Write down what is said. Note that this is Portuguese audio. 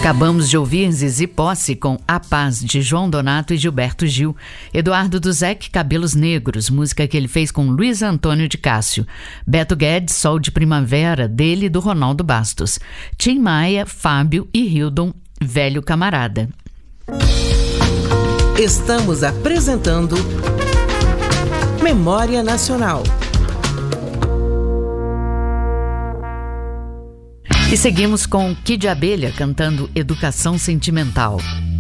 Acabamos de ouvir Zizi Posse com A Paz, de João Donato e Gilberto Gil. Eduardo Duzec, Cabelos Negros, música que ele fez com Luiz Antônio de Cássio. Beto Guedes, Sol de Primavera, dele e do Ronaldo Bastos. Tim Maia, Fábio e Hildon, Velho Camarada. Estamos apresentando Memória Nacional. E seguimos com Kid Abelha cantando Educação Sentimental.